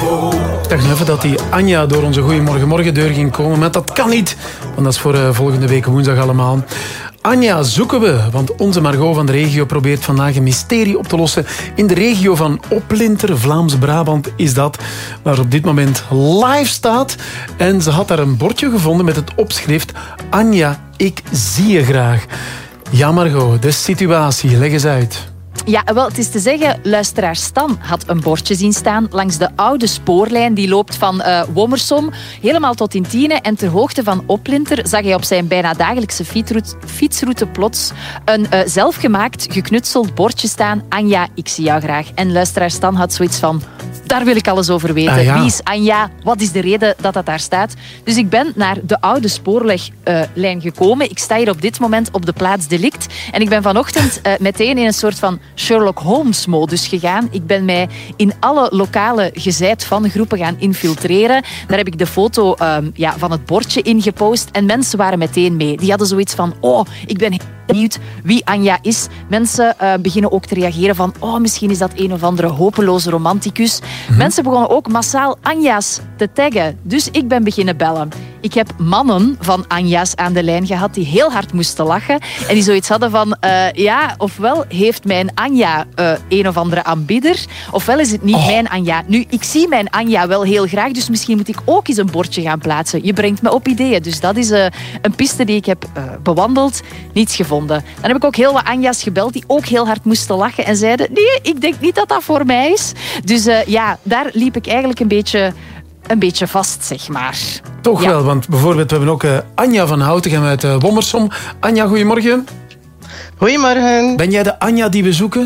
Ik dacht even dat die Anja door onze Goeiemorgen-morgendeur ging komen, maar dat kan niet, want dat is voor volgende week woensdag allemaal. Anja zoeken we, want onze Margot van de regio probeert vandaag een mysterie op te lossen. In de regio van Oplinter, Vlaams-Brabant is dat, waar op dit moment live staat. En ze had daar een bordje gevonden met het opschrift Anja, ik zie je graag. Ja, Margot, de situatie, leg eens uit. Ja, wel, het is te zeggen, luisteraar Stan had een bordje zien staan langs de oude spoorlijn. Die loopt van Wommersom helemaal tot in Tiene. En ter hoogte van Oplinter zag hij op zijn bijna dagelijkse fietsroute plots een zelfgemaakt, geknutseld bordje staan. Anja, ik zie jou graag. En luisteraar Stan had zoiets van, daar wil ik alles over weten. Ah, ja. Wie is Anja? Wat is de reden dat dat daar staat? Dus ik ben naar de oude spoorweglijn gekomen. Ik sta hier op dit moment op de plaats delict. En ik ben vanochtend meteen in een soort van Sherlock Holmes-modus gegaan. Ik ben mij in alle lokale gezeid van groepen gaan infiltreren. Daar heb ik de foto van het bordje ingepost. En mensen waren meteen mee. Die hadden zoiets van, ik ben benieuwd wie Anja is. Mensen beginnen ook te reageren van, misschien is dat een of andere hopeloze romanticus. Mensen begonnen ook massaal Anja's te taggen. Dus ik ben beginnen bellen. Ik heb mannen van Anja's aan de lijn gehad die heel hard moesten lachen. En die zoiets hadden van, ofwel heeft mijn Anja een of andere aanbidder, ofwel is het niet mijn Anja. Nu, ik zie mijn Anja wel heel graag, dus misschien moet ik ook eens een bordje gaan plaatsen. Je brengt me op ideeën. Dus dat is een piste die ik heb bewandeld. Niets gevonden. Dan heb ik ook heel wat Anja's gebeld die ook heel hard moesten lachen en zeiden, nee, ik denk niet dat dat voor mij is. Dus daar liep ik eigenlijk een beetje vast, zeg maar. Toch wel, want bijvoorbeeld we hebben ook Anja van Houtegem uit Wommersom. Anja, goedemorgen. Goedemorgen. Ben jij de Anja die we zoeken?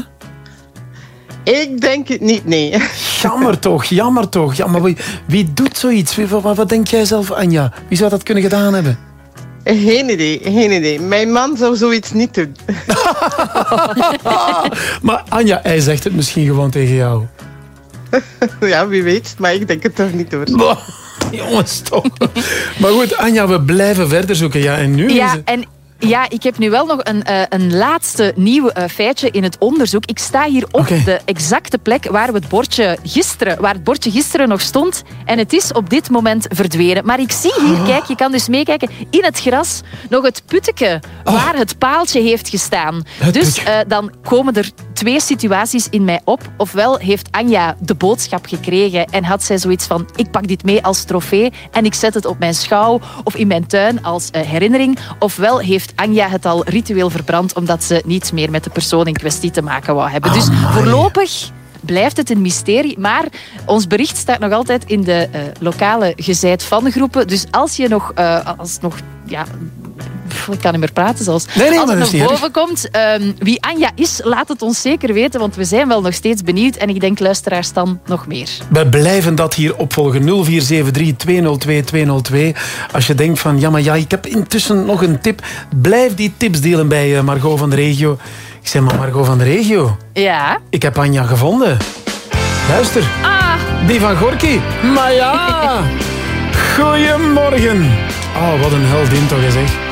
Ik denk het niet, nee. Jammer toch. Ja, maar wie doet zoiets? Wat denk jij zelf, Anja? Wie zou dat kunnen gedaan hebben? Geen idee. Mijn man zou zoiets niet doen. Maar Anja, hij zegt het misschien gewoon tegen jou. Ja, wie weet, maar ik denk het toch niet hoor. Jongens, toch. Maar goed, Anja, we blijven verder zoeken. Ja, en nu? Ja, ik heb nu wel nog een laatste nieuw feitje in het onderzoek. Ik sta hier op de exacte plek waar het bordje gisteren nog stond. En het is op dit moment verdwenen. Maar ik zie hier, kijk, je kan dus meekijken, in het gras nog het putteke waar het paaltje heeft gestaan. Dus dan komen er 2 situaties in mij op. Ofwel heeft Anja de boodschap gekregen en had zij zoiets van, ik pak dit mee als trofee en ik zet het op mijn schouw of in mijn tuin als herinnering. Ofwel heeft Anja het al ritueel verbrand omdat ze niets meer met de persoon in kwestie te maken wou hebben. Dus voorlopig blijft het een mysterie, maar ons bericht staat nog altijd in de lokale gezeid van groepen. Dus als je nog, ik kan niet meer praten zelfs. Nee, als het nog boven komt, wie Anja is, laat het ons zeker weten, want we zijn wel nog steeds benieuwd en ik denk luisteraars dan nog meer. We blijven dat hier opvolgen. 0473-202-202. Als je denkt van, ik heb intussen nog een tip. Blijf die tips delen bij Margot van de regio. Ik zeg maar, Margot van de regio. Ja? Ik heb Anja gevonden. Luister. Die van Gorky. Maar ja. Goedemorgen. Wat een heldin toch, zeg.